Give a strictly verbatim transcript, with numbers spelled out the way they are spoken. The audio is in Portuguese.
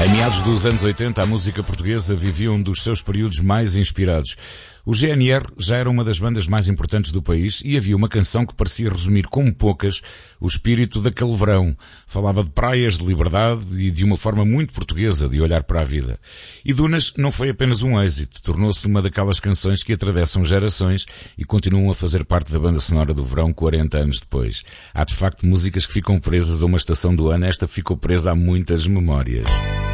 Em meados dos anos oitenta, a música portuguesa vivia um dos seus períodos mais inspirados. O G N R já era uma das bandas mais importantes do país e havia uma canção que parecia resumir como poucas o espírito daquele verão. Falava de praias, de liberdade e de uma forma muito portuguesa de olhar para a vida. E Dunas não foi apenas um êxito, tornou-se uma daquelas canções que atravessam gerações e continuam a fazer parte da banda sonora do verão quarenta anos depois. Há de facto músicas que ficam presas a uma estação do ano, esta ficou presa a muitas memórias.